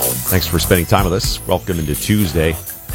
Thanks for spending time with us. Welcome into Tuesday.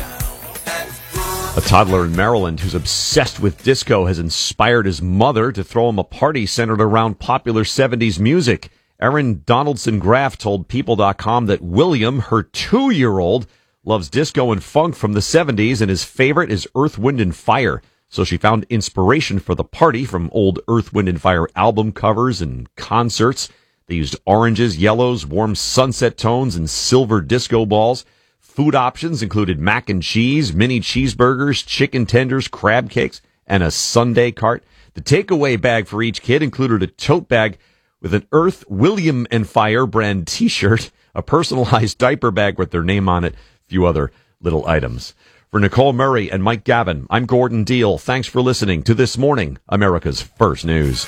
A toddler in Maryland who's obsessed with disco has inspired his mother to throw him a party centered around popular 70s music. Erin Donaldson Graff told People.com that William, her 2-year-old, loves disco and funk from the 70s, and his favorite is Earth, Wind & Fire. So she found inspiration for the party from old Earth, Wind & Fire album covers and concerts. They used oranges, yellows, warm sunset tones, and silver disco balls. Food options included mac and cheese, mini cheeseburgers, chicken tenders, crab cakes, and a sundae cart. The takeaway bag for each kid included a tote bag with an Earth, William & Fire brand T-shirt, a personalized diaper bag with their name on it, a few other little items. For Nicole Murray and Mike Gavin, I'm Gordon Deal. Thanks for listening to This Morning, America's First News.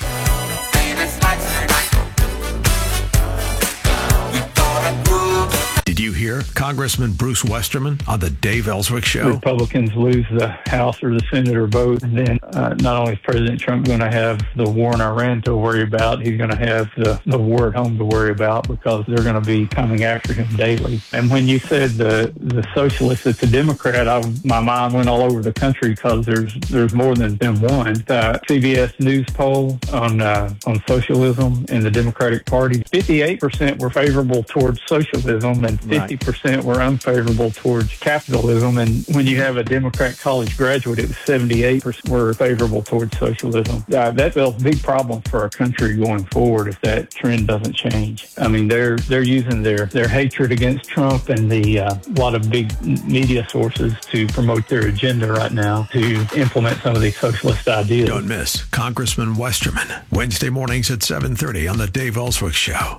Did you hear Congressman Bruce Westerman on the Dave Ellswick Show? Republicans lose the House or the Senate or both, and then not only is President Trump going to have the war in Iran to worry about, he's going to have the war at home to worry about, because they're going to be coming after him daily. And when you said the socialist that's a Democrat, my mind went all over the country, because there's more than one. CBS News poll on socialism in the Democratic Party, 58% were favorable towards socialism, and 50% were unfavorable towards capitalism. And when you have a Democrat college graduate, it was 78% were favorable towards socialism. That's a big problem for our country going forward if that trend doesn't change. I mean, they're using their hatred against Trump and a lot of big media sources to promote their agenda right now to implement some of these socialist ideas. Don't miss Congressman Westerman, Wednesday mornings at 7:30 on the Dave Ellswick Show.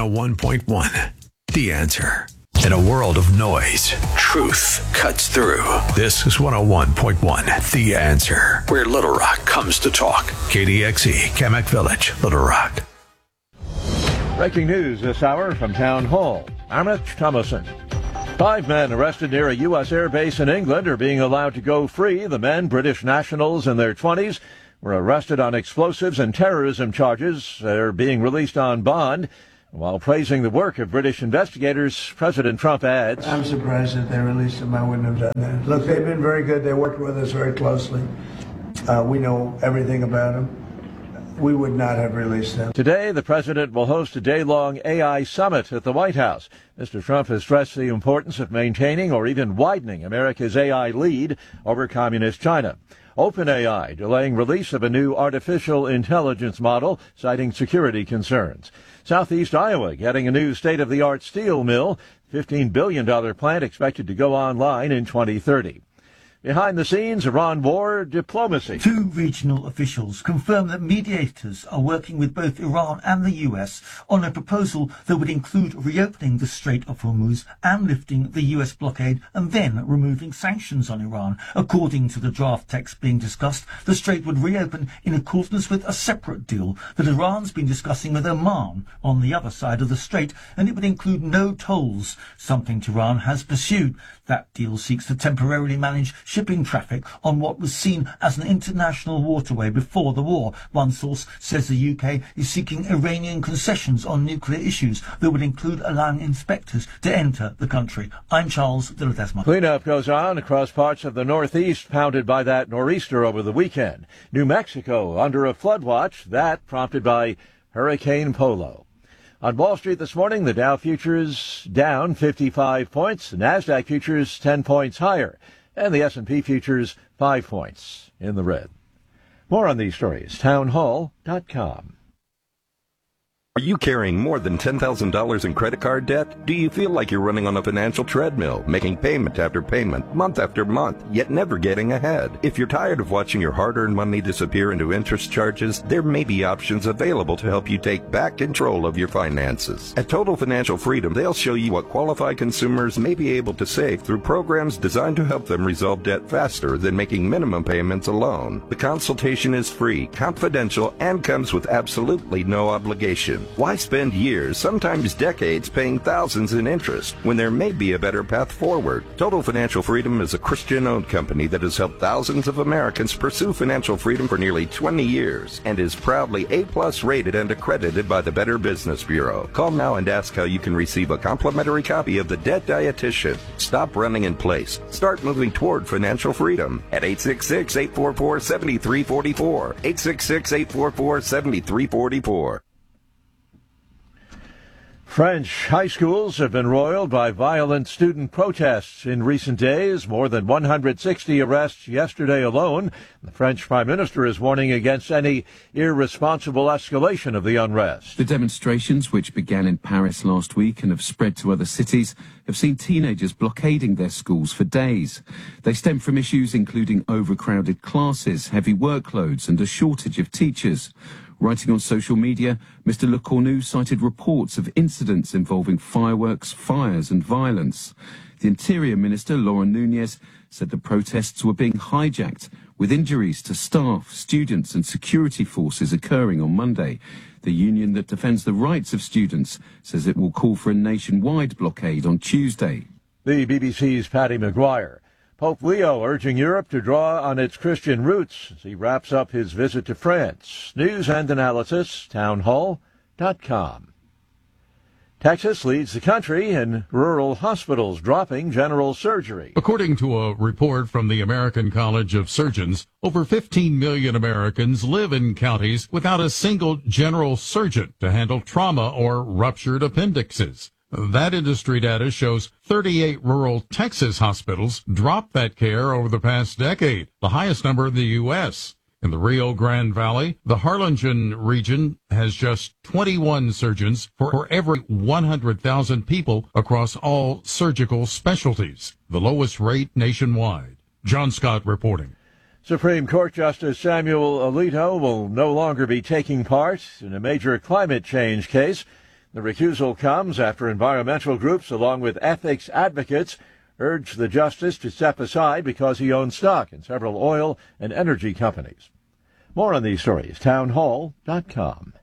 101.1. The Answer. In a world of noise, truth cuts through. This is 101.1 The Answer, where Little Rock comes to talk. KDXE, Kamak Village, Little Rock. Breaking news this hour from Town Hall. Amit Thomason. 5 men arrested near a U.S. air base in England are being allowed to go free. The men, British nationals in their 20s, were arrested on explosives and terrorism charges. They're being released on bond. While praising the work of British investigators, President Trump adds, I'm surprised that they released them. I wouldn't have done that. Look, they've been very good. They worked with us very closely. We know everything about them. We would not have released them. Today, the president will host a day-long AI summit at the White House. Mr. Trump has stressed the importance of maintaining or even widening America's AI lead over communist China. OpenAI delaying release of a new artificial intelligence model, citing security concerns. Southeast Iowa getting a new state-of-the-art steel mill, $15 billion plant expected to go online in 2030. Behind the scenes, Iran war diplomacy. 2 regional officials confirm that mediators are working with both Iran and the US on a proposal that would include reopening the Strait of Hormuz and lifting the US blockade and then removing sanctions on Iran. According to the draft text being discussed, the strait would reopen in accordance with a separate deal that Iran's been discussing with Oman on the other side of the strait, and it would include no tolls, something Tehran has pursued. That deal seeks to temporarily manage shipping traffic on what was seen as an international waterway before the war. One source says the UK is seeking Iranian concessions on nuclear issues that would include allowing inspectors to enter the country. I'm Charles de Ledesma. Cleanup goes on across parts of the Northeast pounded by that nor'easter over the weekend. New Mexico under a flood watch, that prompted by Hurricane Polo. On Wall Street this morning, the Dow futures down 55 points, the NASDAQ futures 10 points higher, and the S&P futures 5 points in the red. More on these stories, townhall.com. Are you carrying more than $10,000 in credit card debt? Do you feel like you're running on a financial treadmill, making payment after payment, month after month, yet never getting ahead? If you're tired of watching your hard-earned money disappear into interest charges, there may be options available to help you take back control of your finances. At Total Financial Freedom, they'll show you what qualified consumers may be able to save through programs designed to help them resolve debt faster than making minimum payments alone. The consultation is free, confidential, and comes with absolutely no obligation. question. Why spend years, sometimes decades, paying thousands in interest when there may be a better path forward? Total Financial Freedom is a Christian-owned company that has helped thousands of Americans pursue financial freedom for nearly 20 years and is proudly A-plus rated and accredited by the Better Business Bureau. Call now and ask how you can receive a complimentary copy of The Debt Dietitian. Stop running in place. Start moving toward financial freedom at 866-844-7344. 866-844-7344. French high schools have been roiled by violent student protests in recent days. More than 160 arrests yesterday alone. The French Prime Minister is warning against any irresponsible escalation of the unrest. The demonstrations, which began in Paris last week and have spread to other cities, have seen teenagers blockading their schools for days. They stem from issues including overcrowded classes, heavy workloads and a shortage of teachers. Writing on social media, Mr. Le Cornu cited reports of incidents involving fireworks, fires and violence. The Interior Minister, Laurent Nunez, said the protests were being hijacked, with injuries to staff, students and security forces occurring on Monday. The union that defends the rights of students says it will call for a nationwide blockade on Tuesday. The BBC's Paddy McGuire. Pope Leo urging Europe to draw on its Christian roots as he wraps up his visit to France. News and analysis, townhall.com. Texas leads the country in rural hospitals dropping general surgery. According to a report from the American College of Surgeons, over 15 million Americans live in counties without a single general surgeon to handle trauma or ruptured appendixes. That industry data shows 38 rural Texas hospitals dropped that care over the past decade, the highest number in the U.S. In the Rio Grande Valley, the Harlingen region has just 21 surgeons for every 100,000 people across all surgical specialties, the lowest rate nationwide. John Scott reporting. Supreme Court Justice Samuel Alito will no longer be taking part in a major climate change case. The recusal comes after environmental groups, along with ethics advocates, urged the justice to step aside because he owns stock in several oil and energy companies. More on these stories, townhall.com.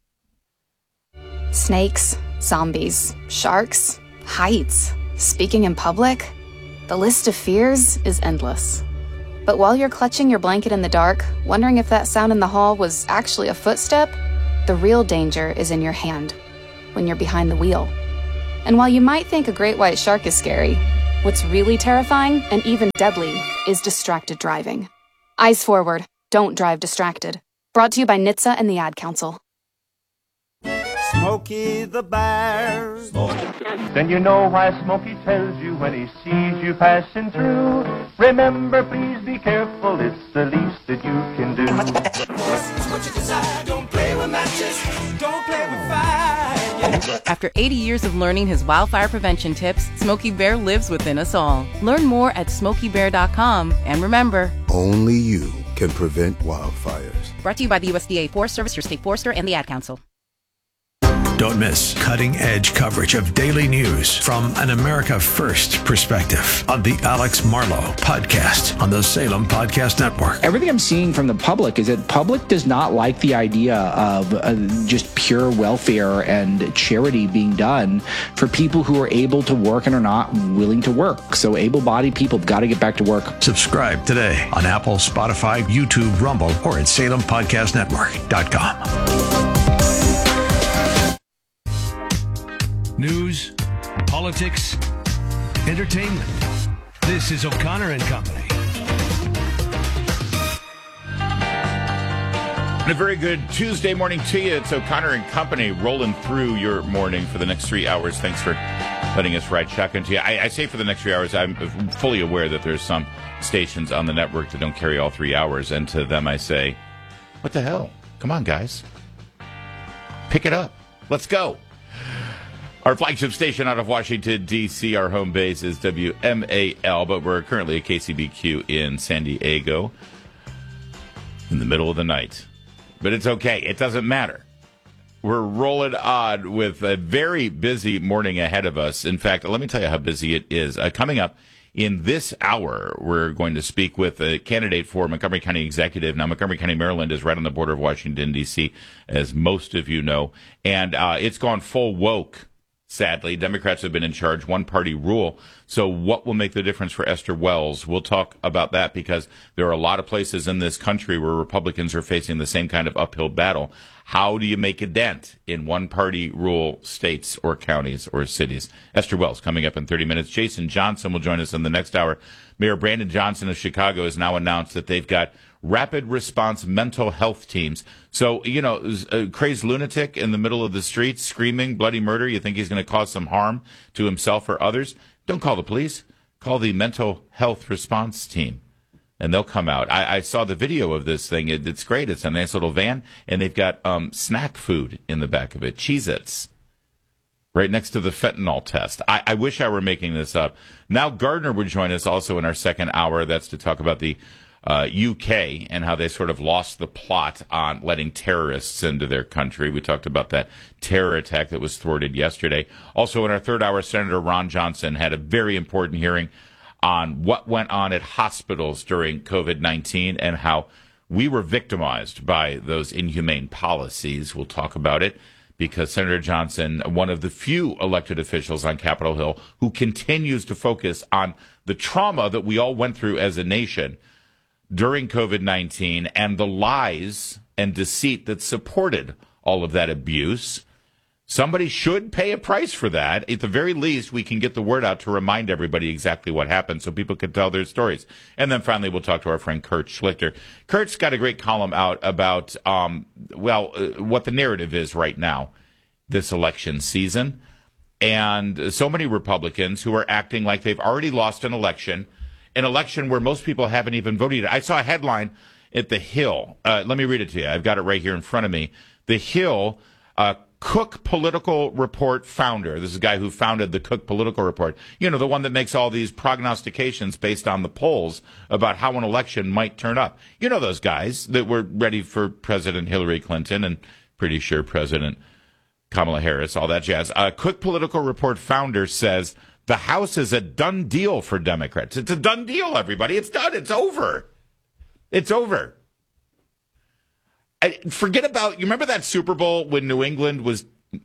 Snakes, zombies, sharks, heights, speaking in public. The list of fears is endless. But while you're clutching your blanket in the dark, wondering if that sound in the hall was actually a footstep, the real danger is in your hand, when you're behind the wheel. And while you might think a great white shark is scary, what's really terrifying and even deadly is distracted driving. Eyes forward, don't drive distracted. Brought to you by NHTSA and the Ad Council. Smokey the Bear. Then you know why Smokey tells you when he sees you passing through. Remember, please be careful, it's the least that you can do. What you decide, don't play with matches, don't play with fire. After 80 years of learning his wildfire prevention tips, Smokey Bear lives within us all. Learn more at SmokeyBear.com. And remember, only you can prevent wildfires. Brought to you by the USDA Forest Service, your state forester, and the Ad Council. Don't miss cutting-edge coverage of daily news from an America First perspective on the Alex Marlow podcast on the Salem Podcast Network. Everything I'm seeing from the public is that public does not like the idea of just pure welfare and charity being done for people who are able to work and are not willing to work. So able-bodied people have got to get back to work. Subscribe today on Apple, Spotify, YouTube, Rumble, or at SalemPodcastNetwork.com. News, politics, entertainment. This is O'Connor and Company. And a very good Tuesday morning to you. It's O'Connor and Company rolling through your morning for the next 3 hours. Thanks for letting us ride shotgun to you. I say for the next 3 hours, I'm fully aware that there's some stations on the network that don't carry all 3 hours. And to them I say, what the hell? Come on, guys. Pick it up. Let's go. Our flagship station out of Washington, D.C., our home base is WMAL, but we're currently at KCBQ in San Diego in the middle of the night. But it's okay. It doesn't matter. We're rolling on with a very busy morning ahead of us. In fact, let me tell you how busy it is. Coming up In this hour, we're going to speak with a candidate for Montgomery County Executive. Now, Montgomery County, Maryland is right on the border of Washington, D.C., as most of you know. And it's gone full woke, sadly. Democrats have been in charge, one-party rule. So what will make the difference for Esther Wells? We'll talk about that because there are a lot of places in this country where Republicans are facing the same kind of uphill battle. How do you make a dent in one-party rule states or counties or cities? Esther Wells coming up in 30 minutes. Jason Johnson will join us in the next hour. Mayor Brandon Johnson of Chicago has now announced that they've got rapid response mental health teams. So, you know, a crazed lunatic in the middle of the street screaming bloody murder, you think he's going to cause some harm to himself or others? Don't call the police. Call the mental health response team. And they'll come out. I saw the video of this thing. It's great. It's a nice little van, and they've got snack food in the back of it, Cheez-Its, right next to the fentanyl test. I wish I were making this up. Now Gardner would join us also in our second hour. That's to talk about the UK and how they sort of lost the plot on letting terrorists into their country. We talked about that terror attack that was thwarted yesterday. Also in our third hour, Senator Ron Johnson had a very important hearing on what went on at hospitals during COVID-19 and how we were victimized by those inhumane policies. We'll talk about it because Senator Johnson, one of the few elected officials on Capitol Hill who continues to focus on the trauma that we all went through as a nation during COVID-19 and the lies and deceit that supported all of that abuse. Somebody should pay a price for that. At the very least, we can get the word out to remind everybody exactly what happened so people can tell their stories. And then finally, we'll talk to our friend Kurt Schlichter. Kurt's got a great column out about, what the narrative is right now, this election season. And so many Republicans who are acting like they've already lost an election where most people haven't even voted. I saw a headline at The Hill. Let me read it to you. I've got it right here in front of me. The Hill, Cook Political Report founder. This is a guy who founded the Cook Political Report. You know, the one that makes all these prognostications based on the polls about how an election might turn up. You know those guys that were ready for President Hillary Clinton and pretty sure President Kamala Harris, all that jazz. Cook Political Report founder says the House is a done deal for Democrats. It's a done deal, everybody. It's done. It's over. It's over. Forget about, you remember that Super Bowl when New England was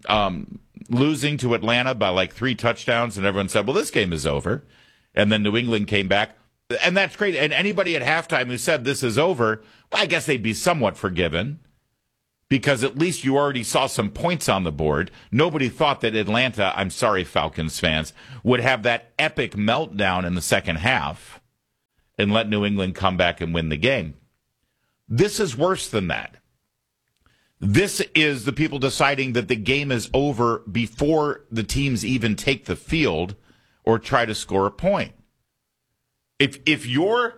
losing to Atlanta by like 3 touchdowns and everyone said, well, this game is over. And then New England came back. And that's great. And anybody at halftime who said this is over, well, I guess they'd be somewhat forgiven because at least you already saw some points on the board. Nobody thought that Atlanta, I'm sorry, Falcons fans, would have that epic meltdown in the second half and let New England come back and win the game. This is worse than that. This is the people deciding that the game is over before the teams even take the field or try to score a point. If your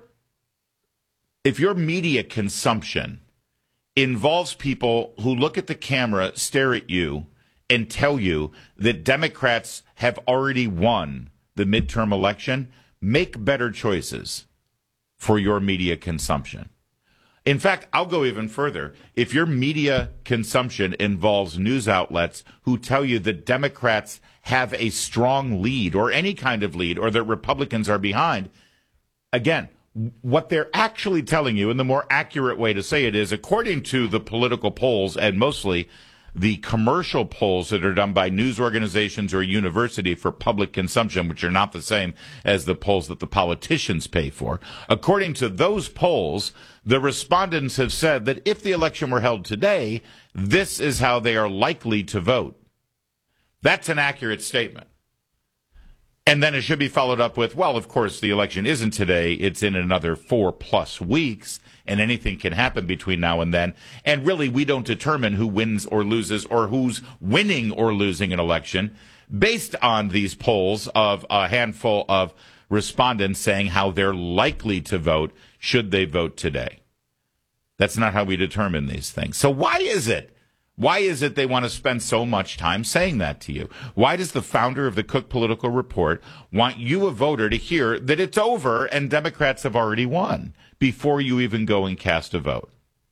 media consumption involves people who look at the camera, stare at you, and tell you that Democrats have already won the midterm election, make better choices for your media consumption. In fact, I'll go even further. If your media consumption involves news outlets who tell you that Democrats have a strong lead or any kind of lead or that Republicans are behind, again, what they're actually telling you, and the more accurate way to say it is, according to the political polls and mostly the commercial polls that are done by news organizations or university for public consumption, which are not the same as the polls that the politicians pay for. According to those polls, the respondents have said that if the election were held today, this is how they are likely to vote. That's an accurate statement. And then it should be followed up with, well, of course, the election isn't today. It's in another 4+ weeks, and anything can happen between now and then. And really, we don't determine who wins or loses or who's winning or losing an election based on these polls of a handful of respondents saying how they're likely to vote should they vote today. That's not how we determine these things. So why is it? Why is it they want to spend so much time saying that to you? Why does the founder of the Cook Political Report want you, a voter, to hear that it's over and Democrats have already won before you even go and cast a vote?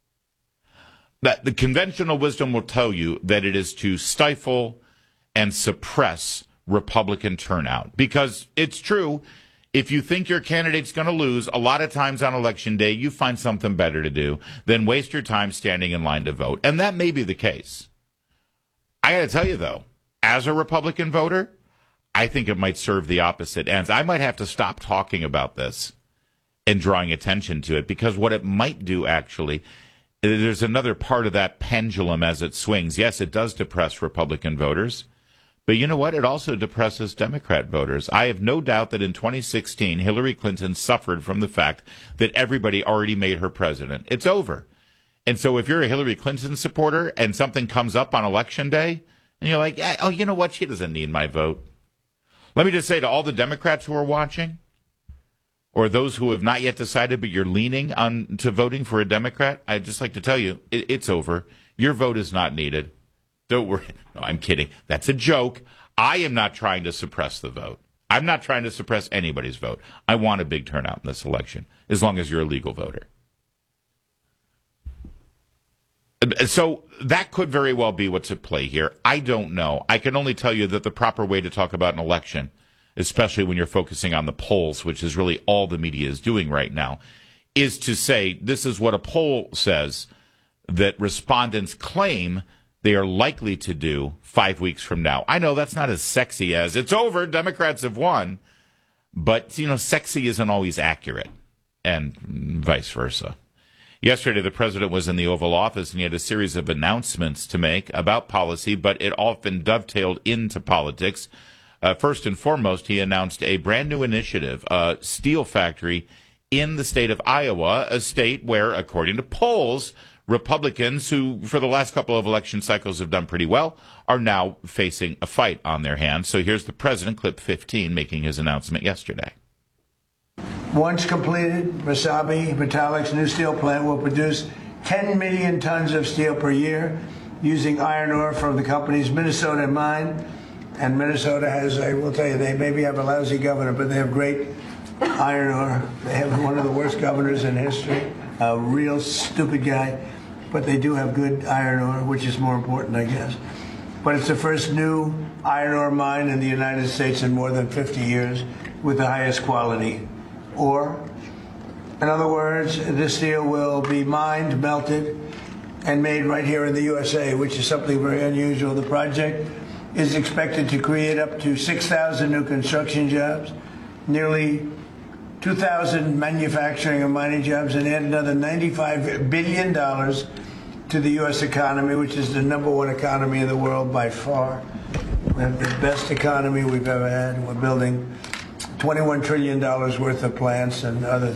That the conventional wisdom will tell you that it is to stifle and suppress Republican turnout. Because it's true, If you think your candidate's going to lose, a lot of times on election day, you find something better to do than waste your time standing in line to vote. And that may be the case. I got to tell you, though, as a Republican voter, I think it might serve the opposite ends. I might have to stop talking about this and drawing attention to it, because what it might do, actually, there's another part of that pendulum as it swings. Yes, it does depress Republican voters, but you know what? It also depresses Democrat voters. I have no doubt that in 2016, Hillary Clinton suffered from the fact that everybody already made her president. It's over. And so if you're a Hillary Clinton supporter and something comes up on Election Day, and you're like, oh, you know what? She doesn't need my vote. Let me just say to all the Democrats who are watching, or those who have not yet decided but you're leaning on to voting for a Democrat, I'd just like to tell you, it's over. Your vote is not needed. Don't worry. No, I'm kidding. That's a joke. I am not trying to suppress the vote. I'm not trying to suppress anybody's vote. I want a big turnout in this election, as long as you're a legal voter. So that could very well be what's at play here. I don't know. I can only tell you that the proper way to talk about an election, especially when you're focusing on the polls, which is really all the media is doing right now, is to say this is what a poll says that respondents claim they are likely to do 5 weeks from now. I know that's not as sexy as it's over, Democrats have won, but, you know, sexy isn't always accurate, and vice versa. Yesterday, the president was in the Oval Office, and he had a series of announcements to make about policy, but it often dovetailed into politics. First and foremost, he announced a brand new initiative, a steel factory in the state of Iowa, a state where, according to polls, Republicans, who for the last couple of election cycles have done pretty well, are now facing a fight on their hands. So here's the president, clip 15, making his announcement yesterday. Once completed, Mesabi Metallic's new steel plant will produce 10 million tons of steel per year using iron ore from the company's Minnesota mine. And Minnesota has, I will tell you, they maybe have a lousy governor, but they have great iron ore. They have one of the worst governors in history, a real stupid guy. But they do have good iron ore, which is more important, I guess. But it's the first new iron ore mine in the United States in more than 50 years with the highest quality ore. In other words, this steel will be mined, melted, and made right here in the USA, which is something very unusual. The project is expected to create up to 6,000 new construction jobs, nearly 2,000 manufacturing and mining jobs, and add another $95 billion to the U.S. economy, which is the #1 economy in the world by far. We have the best economy we've ever had. We're building $21 trillion worth of plants and other